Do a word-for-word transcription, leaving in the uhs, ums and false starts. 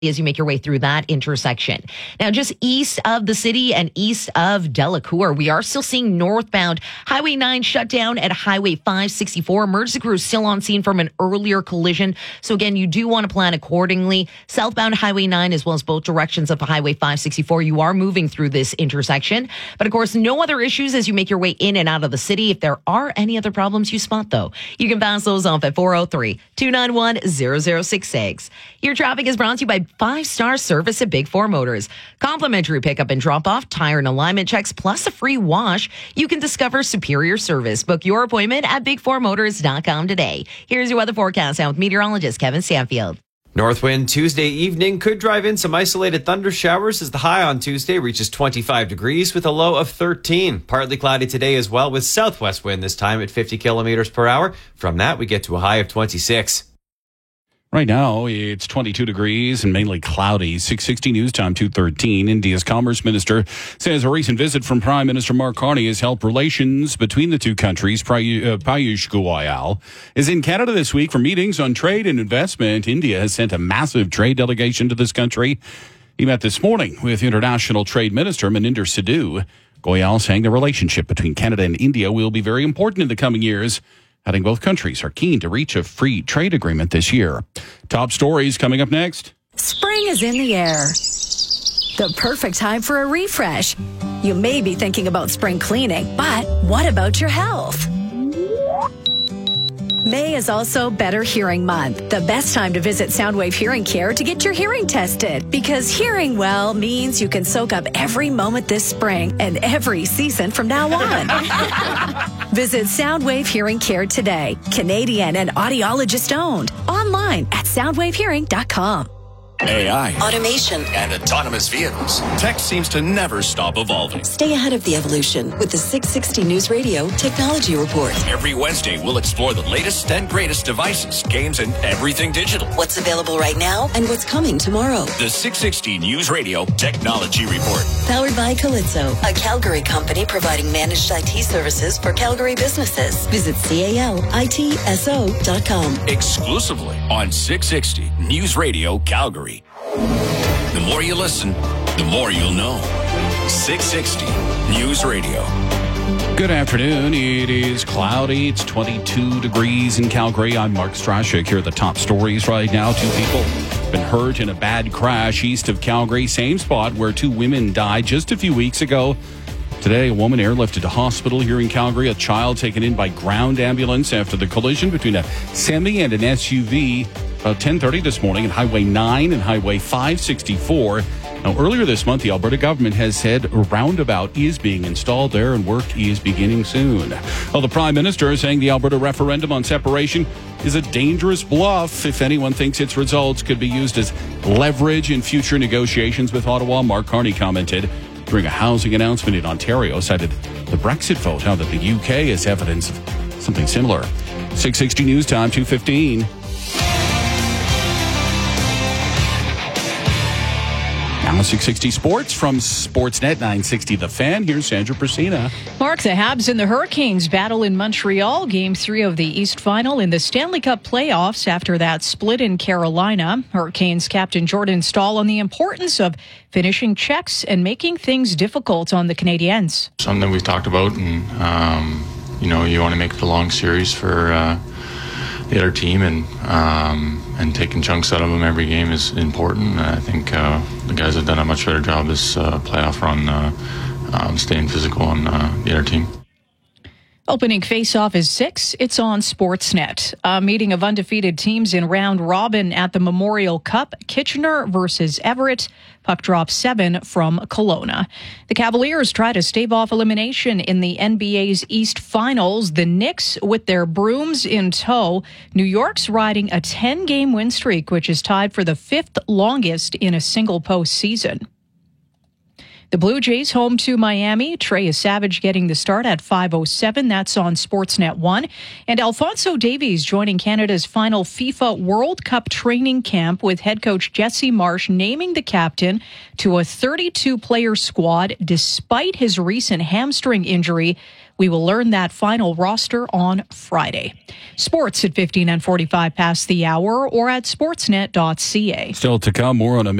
as you make your way through that intersection. Now, just east of the city and east of Delacour, we are still seeing northbound Highway nine shut down at Highway five sixty-four. Emergency crew is still on scene from an earlier collision. So again, you do want to plan accordingly. Southbound Highway nine, as well as both directions of Highway five sixty-four, you are moving through this intersection. But of course, no other issues as you make your way in and out of the city. If there are any other problems you spot, though, you can pass those off at four oh three, two nine one, zero zero six six. Your traffic is brought to you by five-star service at Big Four Motors. Complimentary pickup and drop-off, tire and alignment checks, plus a free wash. You can discover superior service. Book your appointment at big four motors dot com today. Here's your weather forecast now with meteorologist Kevin Stanfield. North wind Tuesday evening could drive in some isolated thunder showers as the high on Tuesday reaches twenty-five degrees with a low of thirteen. Partly cloudy today as well with southwest wind this time at fifty kilometers per hour. From that, we get to a high of twenty-six. Right now, it's twenty-two degrees and mainly cloudy. six sixty News Time, two thirteen. India's Commerce Minister says a recent visit from Prime Minister Mark Carney has helped relations between the two countries. Piyush Goyal is in Canada this week for meetings on trade and investment. India has sent a massive trade delegation to this country. He met this morning with International Trade Minister Maninder Sidhu. Goyal saying the relationship between Canada and India will be very important in the coming years, adding both countries are keen to reach a free trade agreement this year. Top stories coming up next. Spring is in the air. The perfect time for a refresh. You may be thinking about spring cleaning, but what about your health? May is also Better Hearing Month, the best time to visit Soundwave Hearing Care to get your hearing tested. Because hearing well means you can soak up every moment this spring and every season from now on. Visit Soundwave Hearing Care today. Canadian and audiologist owned. Online at soundwave hearing dot com. A I, automation, and autonomous vehicles. Tech seems to never stop evolving. Stay ahead of the evolution with the six sixty News Radio Technology Report. Every Wednesday, we'll explore the latest and greatest devices, games, and everything digital. What's available right now and what's coming tomorrow. The six sixty News Radio Technology Report. Powered by Calypso, a Calgary company providing managed I T services for Calgary businesses. Visit cal I T S O dot com. Exclusively on six sixty News Radio Calgary. The more you listen, the more you'll know. six sixty News Radio. Good afternoon. It is cloudy. It's twenty-two degrees in Calgary. I'm Mark Strashik. Here are the top stories right now. Two people been hurt in a bad crash east of Calgary. Same spot where two women died just a few weeks ago. Today, a woman airlifted to hospital here in Calgary. A child taken in by ground ambulance after the collision between a semi and an S U V about ten thirty this morning at Highway nine and Highway five sixty-four. Now, earlier this month, the Alberta government has said a roundabout is being installed there and work is beginning soon. Well, the Prime Minister is saying the Alberta referendum on separation is a dangerous bluff if anyone thinks its results could be used as leverage in future negotiations with Ottawa. Mark Carney commented during a housing announcement in Ontario, cited the Brexit vote, now that the U K is evidence of something similar. six sixty News Time, two fifteen. Now six sixty Sports from Sportsnet nine sixty The Fan. Here's Sandra Persina. Mark, the Habs and the Hurricanes battle in Montreal. Game three of the East Final in the Stanley Cup playoffs after that split in Carolina. Hurricanes captain Jordan Staal on the importance of finishing checks and making things difficult on the Canadiens. Something we've talked about, and um, you know, you want to make it a long series for uh, the other team, and um, and taking chunks out of them every game is important. And I think uh, the guys have done a much better job this uh, playoff run, uh, um, staying physical on uh, the other team. Opening face-off is six. It's on Sportsnet. A meeting of undefeated teams in round robin at the Memorial Cup. Kitchener versus Everett. Puck drops seven from Kelowna. The Cavaliers try to stave off elimination in the N B A's East Finals. The Knicks with their brooms in tow. New York's riding a ten-game win streak, which is tied for the fifth longest in a single postseason. The Blue Jays home to Miami. Trey Savage getting the start at five oh seven. That's on Sportsnet one. And Alphonso Davies joining Canada's final FIFA World Cup training camp with head coach Jesse Marsh naming the captain to a thirty-two player squad despite his recent hamstring injury. We will learn that final roster on Friday. Sports at fifteen and forty-five past the hour or at sportsnet dot c a. Still to come, more on a